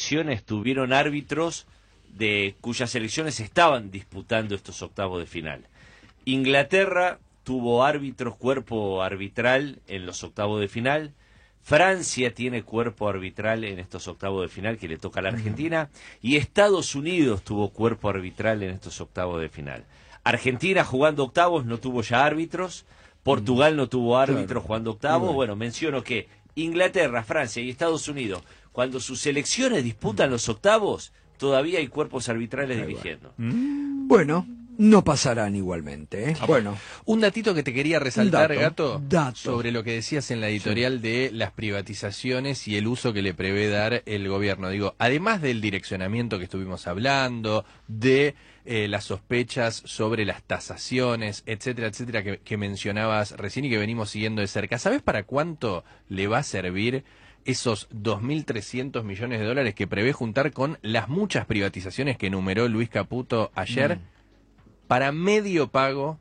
selecciones tuvieron árbitros cuyas selecciones estaban disputando estos octavos de final. Inglaterra tuvo árbitros, cuerpo arbitral en los octavos de final. Francia tiene cuerpo arbitral en estos octavos de final que le toca a la Argentina. Y Estados Unidos tuvo cuerpo arbitral en estos octavos de final. Argentina jugando octavos no tuvo ya árbitros. Portugal no tuvo árbitros jugando octavos. Bueno, menciono que Inglaterra, Francia y Estados Unidos, cuando sus selecciones disputan los octavos, todavía hay cuerpos arbitrales dirigiendo. Bueno, no pasarán igualmente, ¿eh? Bueno. Un datito que te quería resaltar, dato, sobre lo que decías en la editorial de las privatizaciones y el uso que le prevé dar el gobierno. Digo, además del direccionamiento que estuvimos hablando, de las sospechas sobre las tasaciones, etcétera, etcétera, que mencionabas recién y que venimos siguiendo de cerca, ¿sabes para cuánto le va a servir esos 2.300 millones de dólares que prevé juntar con las muchas privatizaciones que enumeró Luis Caputo ayer? Para medio pago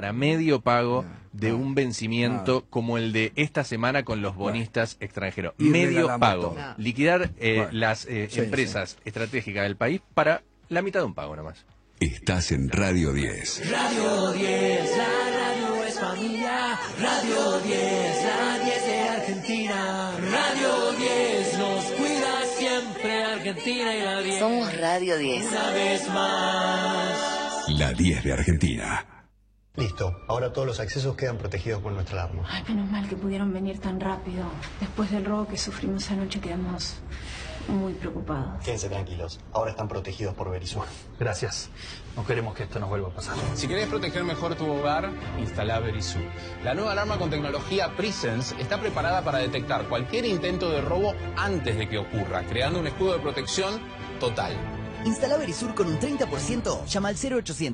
de un vencimiento como el de esta semana con los bonistas extranjeros. Medio pago. Liquidar las empresas estratégicas del país para la mitad de un pago nomás. Estás en Radio 10. Radio 10, la radio es familia. Radio 10, la 10 de Argentina. Radio 10 nos cuida siempre Argentina y la 10. Somos Radio 10. Una vez más. La 10 de Argentina. Listo, ahora todos los accesos quedan protegidos por nuestra alarma. Ay, menos mal que pudieron venir tan rápido. Después del robo que sufrimos anoche quedamos muy preocupados. Quédense tranquilos, ahora están protegidos por Verisur. Gracias, no queremos que esto nos vuelva a pasar. Si querés proteger mejor tu hogar, instala Verisur. La nueva alarma con tecnología Presence está preparada para detectar cualquier intento de robo antes de que ocurra, creando un escudo de protección total. Instala Verisur con un 30%. Llama al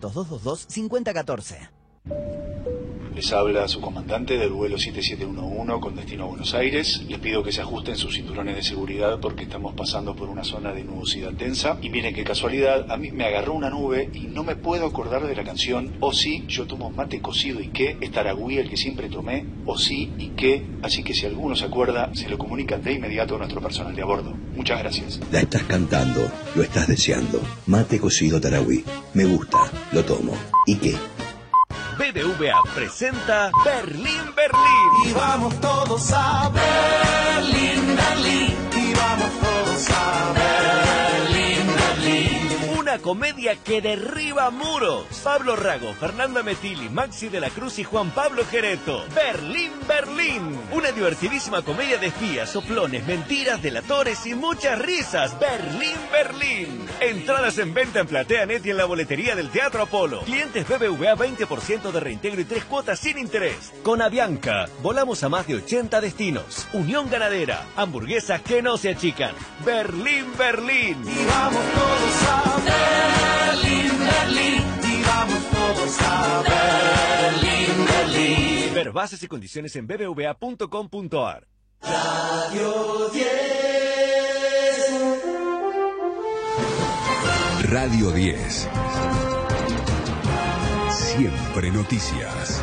0800-222-5014. Les habla su comandante del vuelo 7711 con destino a Buenos Aires. Les pido que se ajusten sus cinturones de seguridad porque estamos pasando por una zona de nubosidad densa. Y miren qué casualidad, a mí me agarró una nube y no me puedo acordar de la canción O sí, yo tomo mate cocido y qué, es Taragüí el que siempre tomé, O sí y qué. Así que si alguno se acuerda, se lo comunican de inmediato a nuestro personal de a bordo. Muchas gracias. La estás cantando, lo estás deseando. Mate cocido Taragüí. Me gusta, lo tomo. ¿Y qué? BBVA presenta Berlín, Berlín. Y vamos todos a Berlín, Berlín. Y vamos todos a Berlín, Berlín. Una comedia que derriba muros. Pablo Rago, Fernanda Metilli, Maxi de la Cruz y Juan Pablo Gereto. Berlín, Berlín. Una divertidísima comedia de espías, soplones, mentiras, delatores y muchas risas. Berlín, Berlín. Entradas en venta en PlateaNet y en la boletería del Teatro Apolo. Clientes BBVA 20% de reintegro y 3 cuotas sin interés. Con Avianca, volamos a más de 80 destinos. Unión Ganadera, hamburguesas que no se achican. Berlín, Berlín. Y vamos todos a Berlín, Berlín. Y vamos todos a Berlín, Berlín. Ver bases y condiciones en bbva.com.ar. Radio 10. Radio 10. Siempre noticias.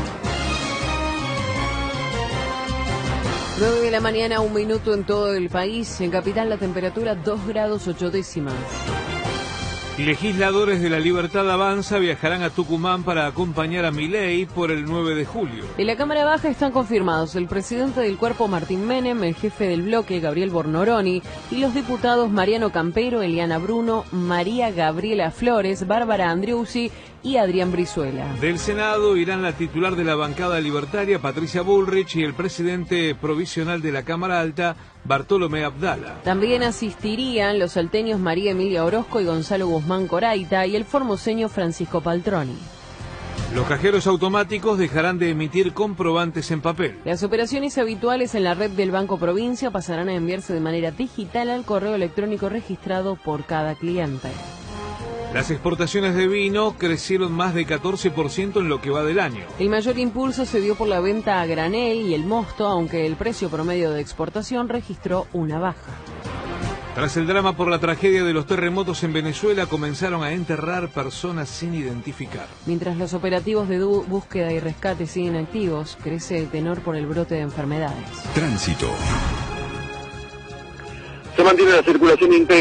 9 de la mañana, 1 minuto en todo el país. En Capital la temperatura 2 grados 8 décimas. Legisladores de La Libertad Avanza viajarán a Tucumán para acompañar a Milei por el 9 de julio. En la Cámara Baja están confirmados el presidente del cuerpo Martín Menem, el jefe del bloque Gabriel Bornoroni y los diputados Mariano Campero, Eliana Bruno, María Gabriela Flores, Bárbara Andriuzzi y Adrián Brizuela. Del Senado irán la titular de la bancada libertaria, Patricia Bullrich, y el presidente provisional de la Cámara Alta, Bartolomé Abdala. También asistirían los salteños María Emilia Orozco y Gonzalo Guzmán Coraita y el formoseño Francisco Paltroni. Los cajeros automáticos dejarán de emitir comprobantes en papel. Las operaciones habituales en la red del Banco Provincia pasarán a enviarse de manera digital al correo electrónico registrado por cada cliente. Las exportaciones de vino crecieron más de 14% en lo que va del año. El mayor impulso se dio por la venta a granel y el mosto, aunque el precio promedio de exportación registró una baja. Tras el drama por la tragedia de los terremotos en Venezuela, comenzaron a enterrar personas sin identificar. Mientras los operativos de búsqueda y rescate siguen activos, crece el tenor por el brote de enfermedades. Tránsito. Se mantiene la circulación íntegra